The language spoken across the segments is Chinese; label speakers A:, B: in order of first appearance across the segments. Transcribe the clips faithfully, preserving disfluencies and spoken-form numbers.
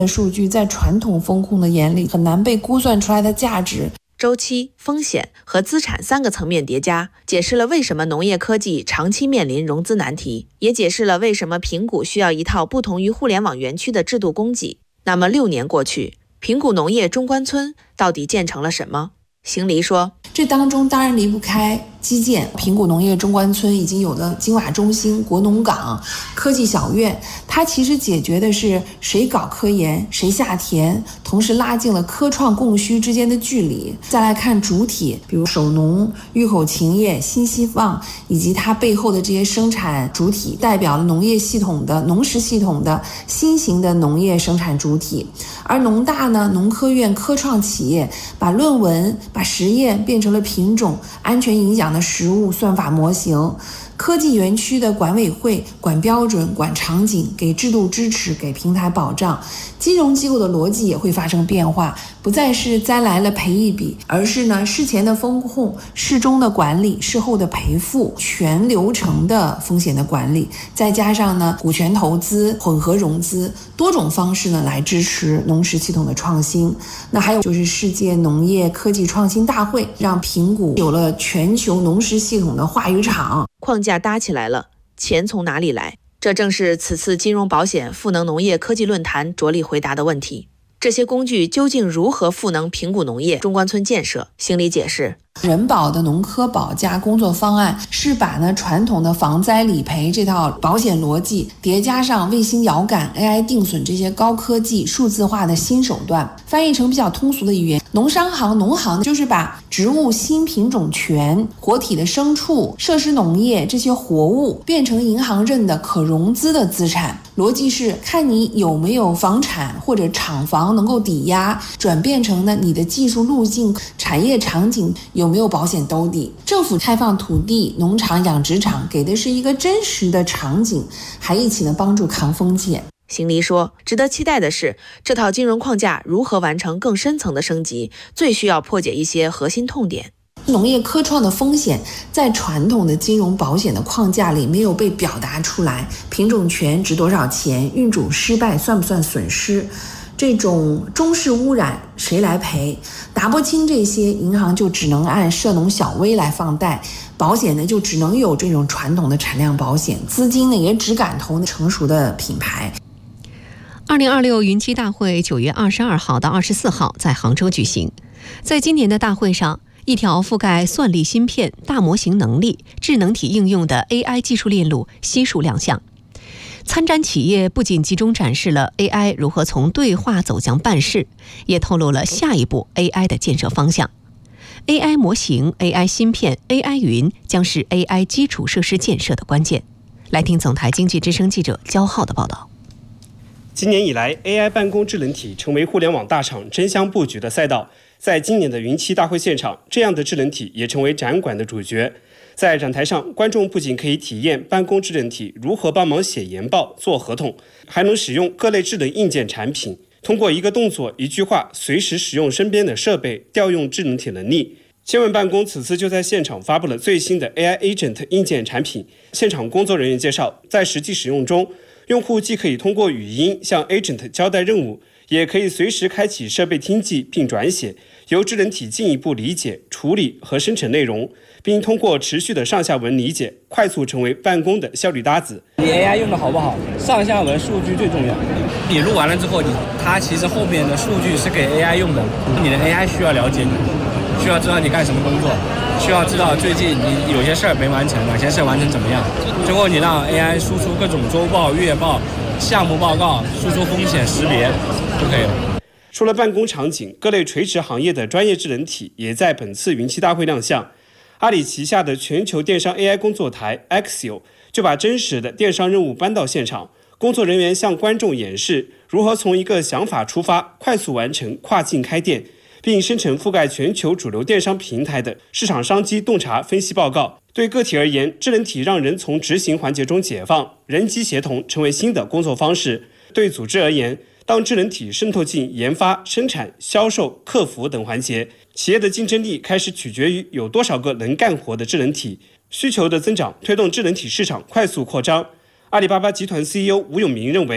A: 数据在传统风控的眼里很难被估算出来的价值。
B: 周期、风险和资产三个层面叠加，解释了为什么农业科技长期面临融资难题，也解释了为什么评估需要一套不同于互联网园区的制度供给。那么六年过去，平谷农业中关村到底建成了什么？邢黎说，
A: 这当中当然离不开基建。平谷农业中关村已经有了金瓦中心、国农港、科技小院，它其实解决的是谁搞科研谁下田，同时拉近了科创供需之间的距离。再来看主体，比如首农、玉口禽业、新希望以及它背后的这些生产主体，代表了农业系统的农食系统的新型的农业生产主体。而农大呢，农科院科创企业把论文把实验变成了品种安全影响的实物算法模型。科技园区的管委会管标准、管场景，给制度支持，给平台保障。金融机构的逻辑也会发生变化，不再是栽来了赔一笔，而是呢事前的风控、事中的管理、事后的赔付，全流程的风险的管理，再加上呢股权投资、混合融资，多种方式呢来支持农食系统的创新。那还有就是世界农业科技创新大会，让平谷有了全球农食系统的话语场。
B: 框架搭起来了，钱从哪里来？这正是此次金融保险赋能农业科技论坛着力回答的问题。这些工具究竟如何赋能平谷农业中关村建设？邢黎解释，
A: 人保的农科保加工作方案是把呢传统的防灾理赔这套保险逻辑叠加上卫星遥感、A I 定损这些高科技数字化的新手段，翻译成比较通俗的语言，农商行农行就是把植物新品种权、活体的牲畜、设施农业这些活物变成银行认的可融资的资产。逻辑是看你有没有房产或者厂房能够抵押，转变成呢你的技术路径、产业场景有没有保险兜底。政府开放土地、农场、养殖场，给的是一个真实的场景，还一起呢帮助扛风险。
B: 邢黎说，值得期待的是，这套金融框架如何完成更深层的升级，最需要破解一些核心痛点。
A: 农业科创的风险在传统的金融保险的框架里没有被表达出来，品种权值多少钱，运种失败算不算损失，这种中式污染谁来赔，打不清这些，银行就只能按涉农小微来放贷，保险呢就只能有这种传统的产量保险，资金呢也只敢投成熟的品牌。
C: 二零二六云栖大会九月二十二号到二十四号在杭州举行。在今年的大会上，一条覆盖算力芯片、大模型能力、智能体应用的 A I 技术链路悉数亮相。参展企业不仅集中展示了 A I 如何从对话走向办事，也透露了下一步 A I 的建设方向。A I 模型、A I 芯片、A I 云将是 A I 基础设施建设的关键。来听总台经济之声记者焦浩的报道。
D: 今年以来 ，A I 办公智能体成为互联网大厂争相布局的赛道。在今年的云栖大会现场，这样的智能体也成为展馆的主角。在展台上，观众不仅可以体验办公智能体如何帮忙写研报、做合同，还能使用各类智能硬件产品，通过一个动作、一句话，随时使用身边的设备，调用智能体能力。千问办公此次就在现场发布了最新的 A I Agent 硬件产品。现场工作人员介绍，在实际使用中，用户既可以通过语音向 Agent 交代任务，也可以随时开启设备听记并转写，由智能体进一步理解、处理和生成内容，并通过持续的上下文理解，快速成为办公的效率搭子。
E: 你 A I 用的好不好？上下文数据最重要。你录完了之后，你它其实后面的数据是给 A I 用的，你的 A I 需要了解你，需要知道你干什么工作，需要知道最近你有些事儿没完成，哪些事儿完成怎么样。最后你让 A I 输出各种周报、月报、项目报告，输出风险识别就可以了。
D: 除了办公场景，各类垂直行业的专业智能体也在本次云栖大会亮相。阿里旗下的全球电商 A I 工作台 Axio 就把真实的电商任务搬到现场，工作人员向观众演示如何从一个想法出发，快速完成跨境开店，并生成覆盖全球主流电商平台的市场商机洞察分析报告。对个体而言，智能体让人从执行环节中解放，人机协同成为新的工作方式。对组织而言，当智能体渗透进研发、生产、销售、客服等环节，企业的竞争力开始取决于有多少个能干活的智能体。需求的增长推动智能体市场快速扩张。阿里巴巴集团 C E O 吴永明认为，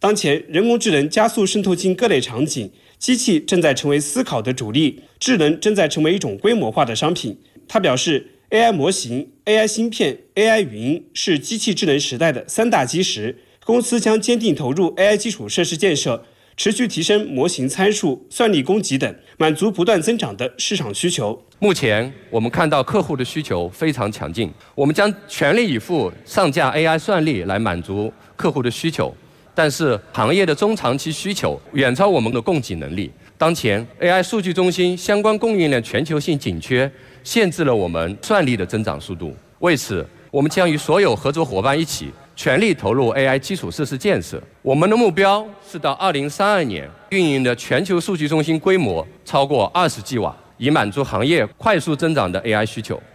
D: 当前，人工智能加速渗透进各类场景，机器正在成为思考的主力，智能正在成为一种规模化的商品。他表示 ，A I 模型、A I 芯片、A I 云是机器智能时代的三大基石。公司将坚定投入 A I 基础设施建设，持续提升模型参数、算力供给等，满足不断增长的市场需求。
F: 目前我们看到客户的需求非常强劲，我们将全力以赴上架 A I 算力来满足客户的需求，但是行业的中长期需求远超我们的供给能力。当前 A I 数据中心相关供应链全球性紧缺，限制了我们算力的增长速度。为此，我们将与所有合作伙伴一起全力投入 A I 基础设施建设。我们的目标是到二零三二年，运营的全球数据中心规模超过二十 G 瓦，以满足行业快速增长的 A I 需求。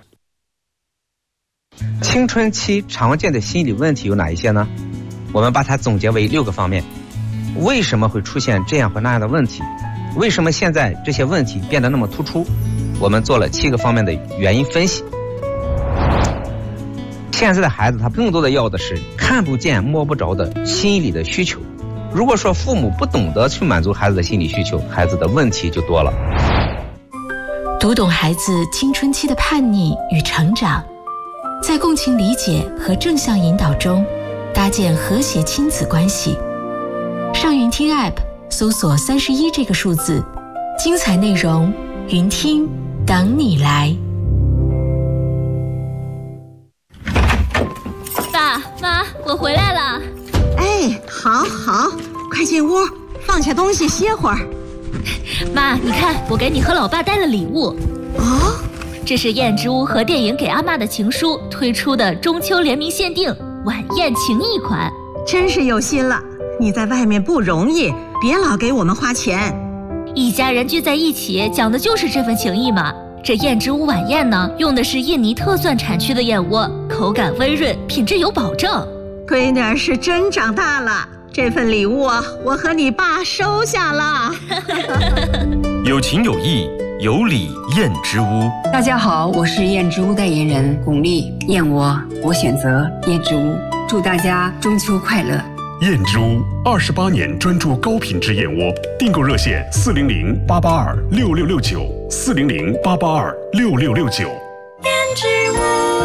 G: 青春期常见的心理问题有哪一些呢？我们把它总结为六个方面。为什么会出现这样或那样的问题？为什么现在这些问题变得那么突出？我们做了七个方面的原因分析。现在的孩子他更多的要的是看不见摸不着的心理的需求。如果说父母不懂得去满足孩子的心理需求，孩子的问题就多了。
H: 读懂孩子青春期的叛逆与成长，在共情理解和正向引导中搭建和谐亲子关系。上云听 App 搜索三十一这个数字，精彩内容云听等你来。
I: 爸妈，我回来了。
J: 哎，好好，快进屋，放下东西歇会儿。
I: 妈，你看，我给你和老爸带了礼物。
J: 哦，
I: 这是燕之屋和电影给阿嬷的情书推出的中秋联名限定晚宴情谊款，
J: 真是有心了。你在外面不容易，别老给我们花钱。
I: 一家人聚在一起，讲的就是这份情谊嘛。这燕之屋晚宴呢，用的是印尼特蒜产区的燕窝，口感温润，品质有保证。
J: 闺女是真长大了，这份礼物我和你爸收下了。
K: 有情有义，有礼燕之屋。
L: 大家好，我是燕之屋代言人巩俐，燕窝我选择燕之屋，祝大家中秋快乐。
K: 燕之屋二十八年专注高品质燕窝，订购热线四零零八八二六六六九四零零八八二六六六九。
H: 燕之屋。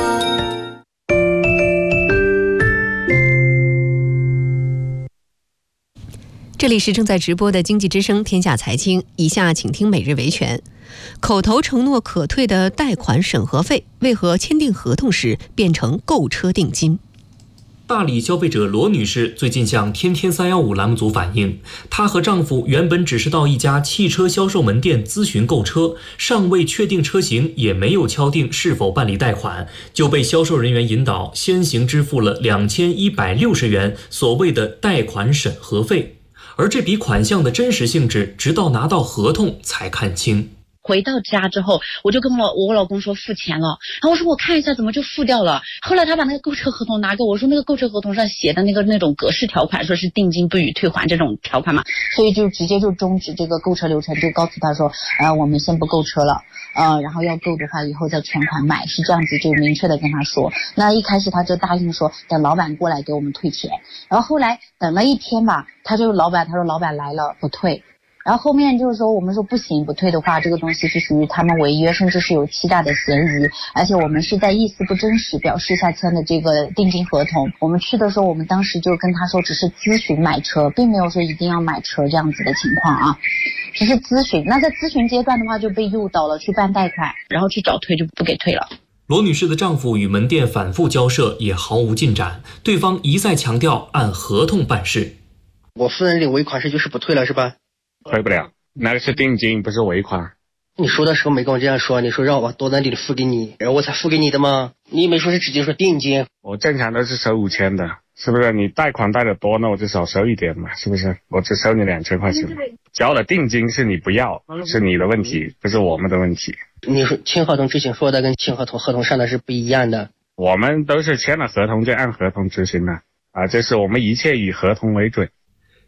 C: 这里是正在直播的经济之声天下财经，以下请听每日维权。口头承诺可退的贷款审核费，为何签订合同时变成购车定金？
M: 大理消费者罗女士最近向天天三一五栏目组反映，她和丈夫原本只是到一家汽车销售门店咨询购车，尚未确定车型，也没有敲定是否办理贷款，就被销售人员引导先行支付了两千一百六十元所谓的贷款审核费，而这笔款项的真实性质，直到拿到合同才看清。
N: 回到家之后，我就跟我我老公说付钱了，然后我说我看一下怎么就付掉了。后来他把那个购车合同拿给我，说那个购车合同上写的那个那种格式条款，说是定金不予退还这种条款嘛，所以就直接就终止这个购车流程，就告诉他说，呃，我们先不购车了，呃，然后要购的话以后再全款买，是这样子，就明确的跟他说。那一开始他就答应说等老板过来给我们退钱，然后后来等了一天吧，他就老板他说老板来了不退。然后后面就是说我们说不行，不退的话这个东西是属于他们违约，甚至是有欺诈的嫌疑，而且我们是在意思不真实表示下签的这个定金合同。我们去的时候我们当时就跟他说只是咨询买车，并没有说一定要买车这样子的情况啊，只是咨询。那在咨询阶段的话就被诱导了去办贷款，然后去找退就不给退了。
M: 罗女士的丈夫与门店反复交涉也毫无进展，对方一再强调按合同办事。
O: 我夫人领尾款是就是不退了是吧？
P: 退不了，那个是定金，不是尾款。
O: 你说的时候没跟我这样说，你说让我把多单里付给你，然后我才付给你的吗？你也没说是直接说定金。
P: 我正常都是收五千的，是不是？你贷款贷的多，那我就少收一点嘛，是不是？我只收你两千块钱，交了定金是你不要，是你的问题，不是我们的问题。
O: 你说签合同之前说的跟签合同合同上的是不一样的。
P: 我们都是签了合同就按合同执行了啊，这是我们一切以合同为准。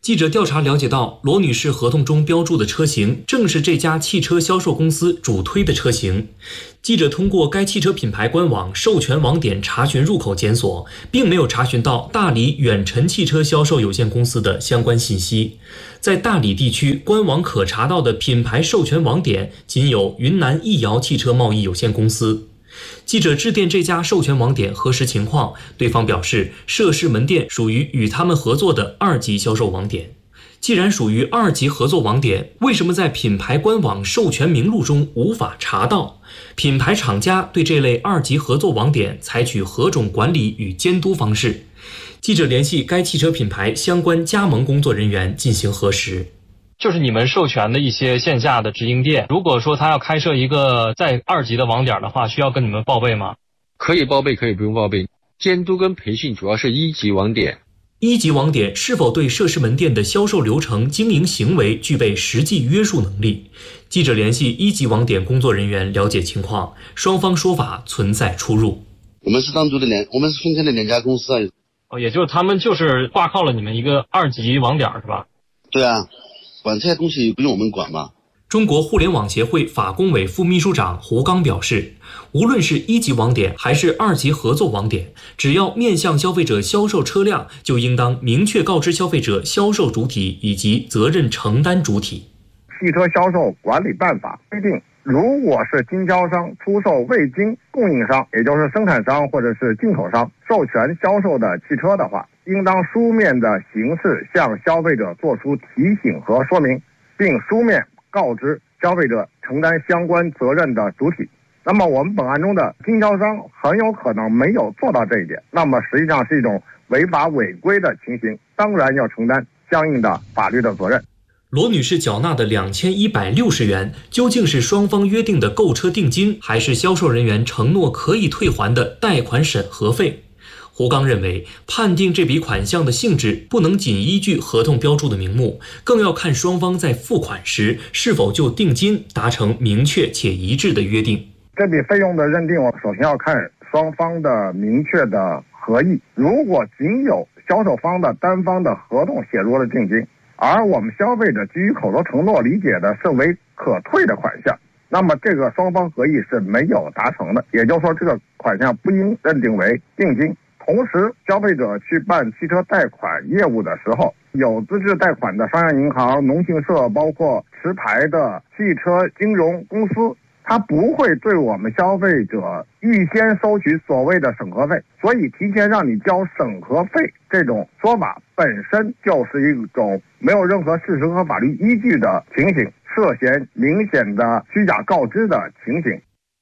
M: 记者调查了解到，罗女士合同中标注的车型正是这家汽车销售公司主推的车型。记者通过该汽车品牌官网授权网点查询入口检索，并没有查询到大理远辰汽车销售有限公司的相关信息。在大理地区官网可查到的品牌授权网点仅有云南易瑶汽车贸易有限公司。记者致电这家授权网点核实情况，对方表示涉事门店属于与他们合作的二级销售网点。既然属于二级合作网点，为什么在品牌官网授权名录中无法查到？品牌厂家对这类二级合作网点采取何种管理与监督方式？记者联系该汽车品牌相关加盟工作人员进行核实。
Q: 就是你们授权的一些线下的直营店，如果说他要开设一个在二级的网点的话，需要跟你们报备吗？
R: 可以报备，可以不用报备。监督跟培训主要是一级网点。
M: 一级网点是否对涉事门店的销售流程、经营行为具备实际约束能力？记者联系一级网点工作人员了解情况，双方说法存在出入。
S: 我们是单独的两，我们是分开的两家公司啊。
Q: 哦，也就是他们就是挂靠了你们一个二级网点是吧？
S: 对啊。管这些东西不用我们管吗？
M: 中国互联网协会法工委副秘书长胡刚表示，无论是一级网点还是二级合作网点，只要面向消费者销售车辆，就应当明确告知消费者销售主体以及责任承担主体。
T: 汽车销售管理办法规定，如果是经销商出售未经供应商，也就是生产商或者是进口商授权销售的汽车的话，应当书面的形式向消费者作出提醒和说明，并书面告知消费者承担相关责任的主体。那么我们本案中的经销商很有可能没有做到这一点，那么实际上是一种违法违规的情形，当然要承担相应的法律的责任。
M: 罗女士缴纳的两千一百六十元，究竟是双方约定的购车定金，还是销售人员承诺可以退还的贷款审核费？胡刚认为，判定这笔款项的性质不能仅依据合同标注的名目，更要看双方在付款时是否就定金达成明确且一致的约定。
T: 这笔费用的认定，我首先要看双方的明确的合意。如果仅有销售方的单方的合同写入了定金，而我们消费者基于口头承诺理解的是为可退的款项，那么这个双方合意是没有达成的，也就是说这个款项不应认定为定金。同时，消费者去办汽车贷款业务的时候，有资质贷款的商业银行、农信社，包括持牌的汽车金融公司，它不会对我们消费者预先收取所谓的审核费，所以提前让你交审核费这种说法本身就是一种没有任何事实和法律依据的情形，涉嫌明显的虚假告知的情形。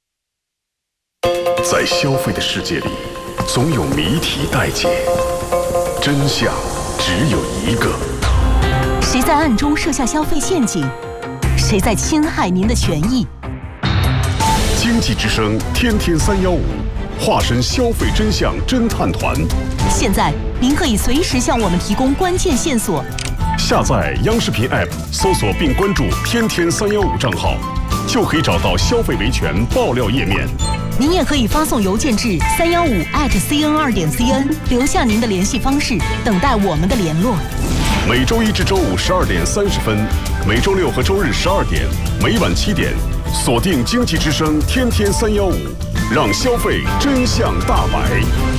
K: 在消费的世界里，总有谜题待解，真相只有一个。
U: 谁在暗中设下消费陷阱？谁在侵害您的权益？
K: 经济之声天天三幺五，化身消费真相侦探团。
U: 现在您可以随时向我们提供关键线索。
K: 下载央视频 App， 搜索并关注天天三幺五账号，就可以找到消费维权爆料页面。
U: 您也可以发送邮件至三幺五 at cn 二点 cn， 留下您的联系方式，等待我们的联络。
K: 每周一至周五十二点三十分，每周六和周日十二点，每晚七点，锁定经济之声天天三幺五，让消费真相大白。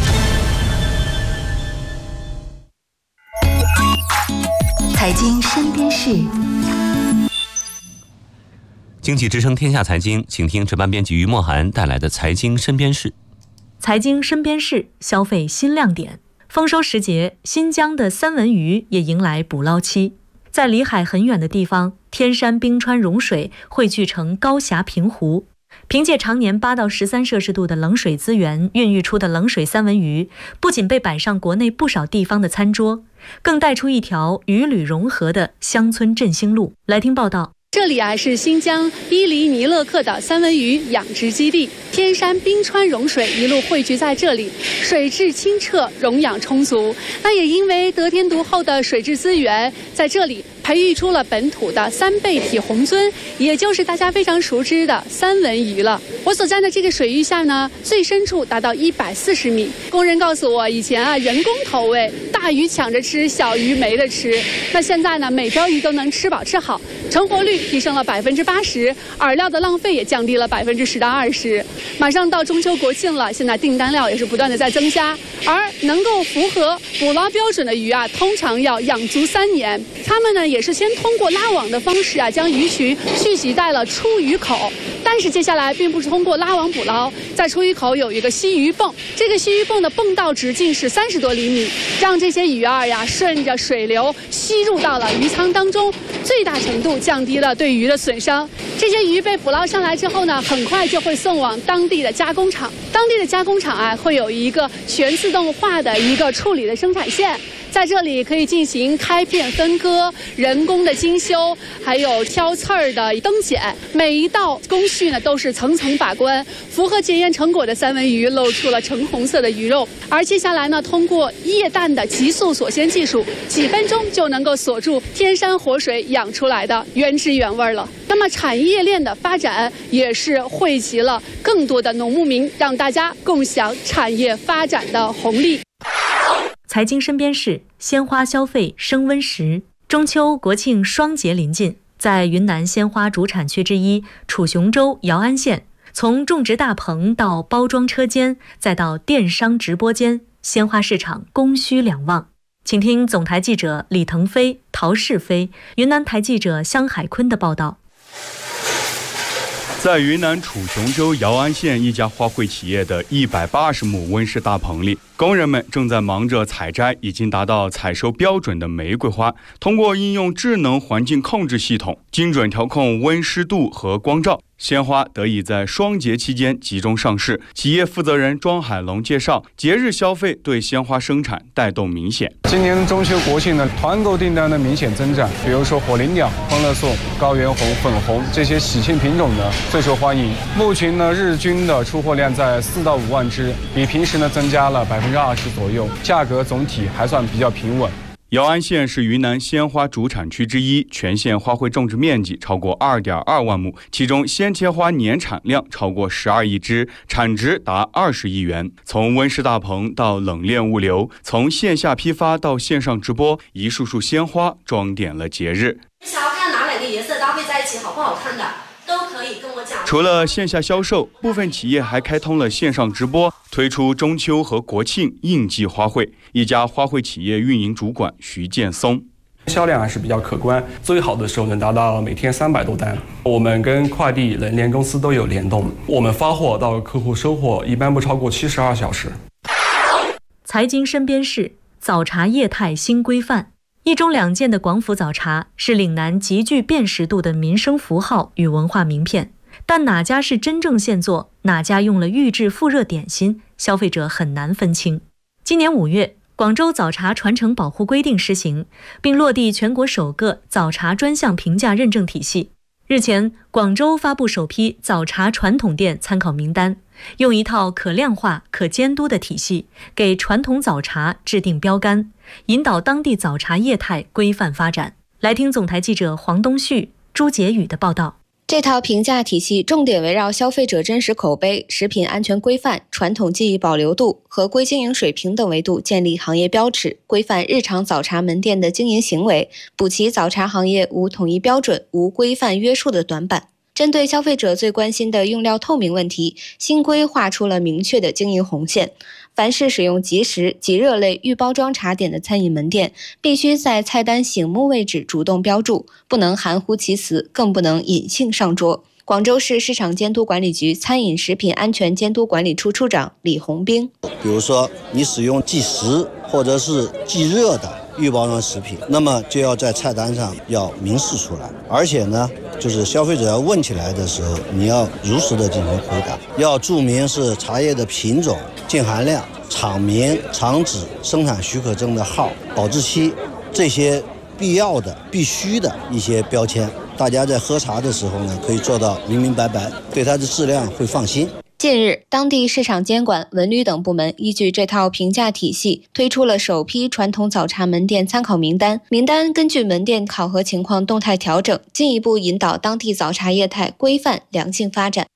U: 财经身边事。
V: 经济之声天下财经，请听值班编辑于墨涵带来的财经身边事。
W: 财经身边事，消费新亮点。丰收时节，新疆的三文鱼也迎来捕捞期。在离海很远的地方，天山冰川融水汇聚成高峡平湖，凭借常年八到十三摄氏度的冷水资源孕育出的冷水三文鱼，不仅被摆上国内不少地方的餐桌，更带出一条鱼旅融合的乡村振兴路。来听报道。
X: 这里啊是新疆伊犁尼勒克岛三文鱼养殖基地，天山冰川融水一路汇聚在这里，水质清澈，溶氧充足。那也因为得天独厚的水质资源，在这里培育出了本土的三倍体红鳟，也就是大家非常熟知的三文鱼了。我所站的这个水域下呢，最深处达到一百四十米。工人告诉我，以前啊人工投喂，大大鱼抢着吃，小鱼没得吃。那现在呢，每条鱼都能吃饱吃好，成活率提升了百分之八十，饵料的浪费也降低了百分之十到二十。马上到中秋国庆了，现在订单量也是不断的在增加，而能够符合捕捞标准的鱼啊，通常要养足三年。他们呢也是先通过拉网的方式啊，将鱼群蓄集在了出鱼口。但是接下来并不是通过拉网捕捞，在出鱼口有一个吸鱼泵，这个吸鱼泵的泵道直径是三十多厘米，让这些鱼儿呀顺着水流吸入到了鱼舱当中，最大程度降低了对鱼的损伤。这些鱼被捕捞上来之后呢，很快就会送往当地的加工厂，当地的加工厂啊会有一个全自动化的一个处理的生产线。在这里可以进行开片分割、人工的精修，还有挑刺儿的灯检，每一道工序呢都是层层把关，符合检验成果的三文鱼露出了橙红色的鱼肉。而接下来呢，通过液氮的急速锁鲜技术，几分钟就能够锁住天山活水养出来的原汁原味了。那么产业链的发展也是汇集了更多的农牧民，让大家共享产业发展的红利。
W: 财经身边事，鲜花消费升温时，中秋国庆双节临近，在云南鲜花主产区之一楚雄州姚安县，从种植大棚到包装车间，再到电商直播间，鲜花市场供需两旺。请听总台记者李腾飞、陶世飞、云南台记者香海坤的报道。
A: 在云南楚雄州姚安县一家花卉企业的一百八十亩温室大棚里，工人们正在忙着采摘已经达到采收标准的玫瑰花。通过应用智能环境控制系统，精准调控温湿度和光照，鲜花得以在双节期间集中上市。企业负责人庄海龙介绍，节日消费对鲜花生产带动明显。
B: 今年中秋国庆呢，团购订单的明显增长，比如说火灵鸟、欢乐颂、高原红、粉红这些喜庆品种呢最受欢迎。目前呢，日均的出货量在四到五万只，比平时呢增加了百分之二十左右，价格总体还算比较平稳。
A: 姚安县是云南鲜花主产区之一，全县花卉种植面积超过 二点二万亩，其中鲜切花年产量超过十二亿只，产值达二十亿元。从温室大棚到冷链物流，从线下批发到线上直播，一束束鲜花装点了节日。
D: 想要看哪两个颜色搭配在一起好不好看的，都可以跟我讲。
A: 除了线下销售，部分企业还开通了线上直播，推出中秋和国庆应季花卉。一家花卉企业运营主管徐建松，
E: 销量还是比较可观，最好的时候能达到每天三百多单。我们跟快递冷链公司都有联动，我们发货到客户收货一般不超过七十二小时。
W: 财经身边事，早茶业态新规范。一中两件的广府早茶是岭南极具辨识度的民生符号与文化名片，但哪家是真正现做，哪家用了预制复热点心，消费者很难分清。今年五月，广州早茶传承保护规定施行，并落地全国首个早茶专项评价认证体系。日前，广州发布首批早茶传统店参考名单，用一套可量化、可监督的体系，给传统早茶制定标杆，引导当地早茶业态规范发展。来听总台记者黄东旭、朱杰宇的报道。
Y: 这套评价体系重点围绕消费者真实口碑、食品安全规范、传统技艺保留度、合规经营水平等维度建立行业标尺，规范日常早茶门店的经营行为，补齐早茶行业无统一标准、无规范约束的短板。针对消费者最关心的用料透明问题，新规划出了明确的经营红线。凡是使用即食、即热类预包装茶点的餐饮门店，必须在菜单醒目位置主动标注，不能含糊其辞，更不能隐性上桌。广州市市场监督管理局餐饮食品安全监督管理处处长李红兵，
Z: 比如说你使用即食或者是即热的预包装食品，那么就要在菜单上要明示出来，而且呢，就是消费者要问起来的时候，你要如实的进行回答，要注明是茶叶的品种、净含量、厂名、厂址、生产许可证的号、保质期，这些必要的、必须的一些标签。大家在喝茶的时候呢，可以做到明明白白，对它的质量会放心。
Y: 近日，当地市场监管、文旅等部门依据这套评价体系，推出了首批传统早茶门店参考名单。名单根据门店考核情况动态调整，进一步引导当地早茶业态规范良性发展。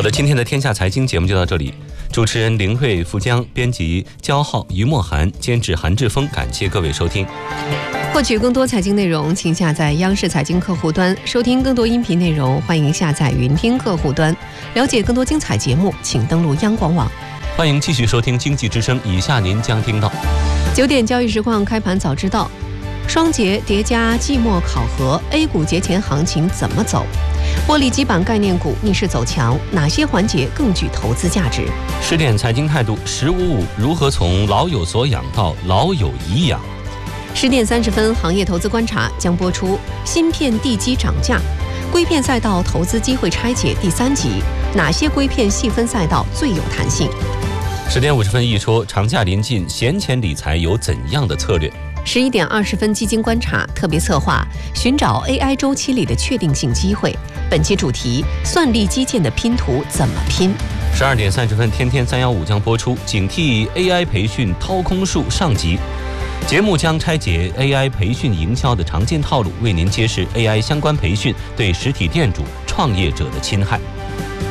V: 了，今天的天下财经节目就到这里。主持人林慧、付江，编辑焦浩、于墨涵，监制韩志峰，感谢各位收听。
C: 获取更多财经内容，请下载央视财经客户端收听更多音频内容。欢迎下载云听客户端，了解更多精彩节目，请登录央广网。
V: 欢迎继续收听经济之声，以下您将听到：
C: 九点交易实况开盘早知道，双节叠加季末考核 ，A 股节前行情怎么走？玻璃基板概念股逆势走强，哪些环节更具投资价值？
V: 十点财经态度，十五五如何从老有所养到老有颐养？
C: 十点三十分，行业投资观察将播出芯片地基涨价，硅片赛道投资机会拆解第三集，哪些硅片细分赛道最有弹性？
V: 十点五十分一说，长假临近，闲钱理财有怎样的策略？
C: 十一点二十分，基金观察特别策划，寻找 A I 周期里的确定性机会。本期主题：算力基建的拼图怎么拼？
V: 十二点三十分，天天三幺五将播出，警惕 A I 培训掏空术上集。节目将拆解 A I 培训营销的常见套路，为您揭示 A I 相关培训对实体店主、创业者的侵害。